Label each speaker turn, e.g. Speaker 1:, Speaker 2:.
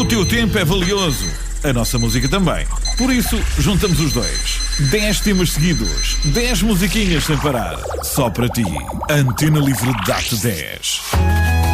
Speaker 1: O teu tempo é valioso, a nossa música também. Por isso, juntamos os dois. 10 temas seguidos, 10 musiquinhas sem parar. Só para ti. Antena Livre dá-te 10.